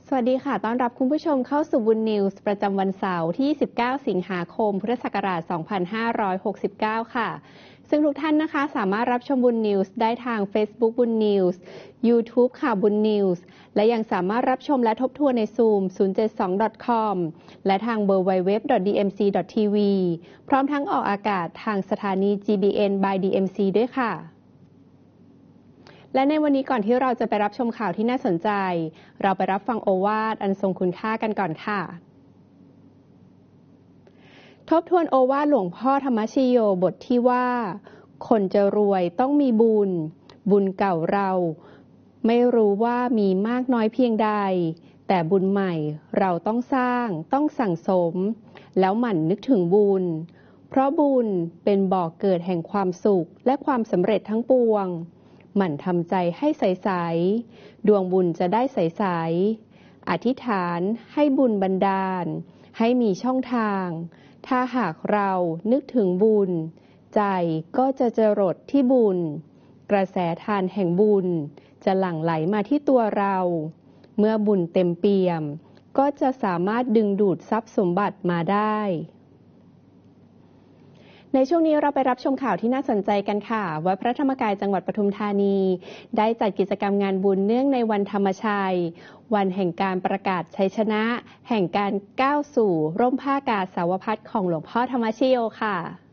สวัสดีค่ะต้อนรับคุณผู้ชมเข้าสู่บุญนิวส์ประจำวันเสาร์ที่ 19 สิงหาคม พุทธศักราช 2569 ค่ะ ซึ่งทุกท่านนะคะสามารถรับชมบุญนิวส์ได้ทาง Facebook บุญนิวส์ YouTube ข่าวบุญนิวส์และยังสามารถรับชมและทบทวนใน Zoom 072.com และทาง www.dmc.tv พร้อมทั้งออกอากาศทางสถานี GBN by DMC ด้วยค่ะและในวันนี้ก่อนที่เราจะไปรับชมข่าวที่น่าสนใจเราไปรับฟังโอวาทอันทรงคุณค่ากันก่อนค่ะทบทวนโอวาทหลวงพ่อธรรมชโยบทที่ว่าคนจะรวยต้องมีบุญบุญเก่าเราไม่รู้ว่ามีมากน้อยเพียงใดแต่บุญใหม่เราต้องสร้างต้องสั่งสมแล้วหมั่นนึกถึงบุญเพราะบุญเป็นบ่อกเกิดแห่งความสุขและความสำเร็จทั้งปวงหมั่นทำใจให้ใสๆดวงบุญจะได้ใสๆอธิษฐานให้บุญบันดาลให้มีช่องทางถ้าหากเรานึกถึงบุญใจก็จะจรดที่บุญกระแสทานแห่งบุญจะหลั่งไหลมาที่ตัวเราเมื่อบุญเต็มเปี่ยมก็จะสามารถดึงดูดทรัพย์สมบัติมาได้ในช่วงนี้เราไปรับชมข่าวที่น่าสนใจกันค่ะวัดพระธรรมกายจังหวัดปทุมธานีได้จัดกิจกรรมงานบุญเนื่องในวันธรรมชัยวันแห่งการประกาศชัยชนะแห่งการก้าวสู่ร่มผ้ากาสาวพัสต์ของหลวงพ่อธรรมชโยค่ะ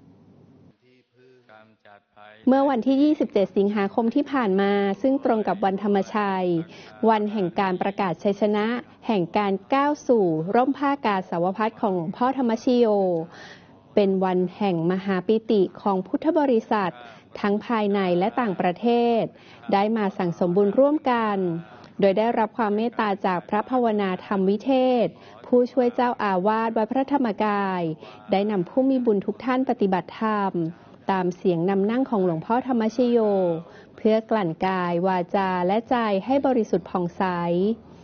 เมื่อวันที่ 27 สิงหาคมที่ผ่านมาซึ่งตรงกับวันธรรมชัยวันแห่งการประกาศชัยชนะแห่งการก้าวสู่ร่มผ้ากาสาวพัสต์ของหลวงพ่อธรรมชโยเป็นวันแห่งมหาปิติของพุทธบริษัททั้งภายในและต่างประเทศได้มาสั่งสมบุญร่วมกันโดยได้รับความเมตตาจากพระภาวนาธรรมวิเทศผู้ช่วยเจ้าอาวาสวัดพระธรรมกายได้นำผู้มีบุญทุกท่านปฏิบัติธรรมตามเสียงนำนั่งของหลวงพ่อธรรมชโยเพื่อกลั่นกายวาจาและใจให้บริสุทธิ์ผ่องใส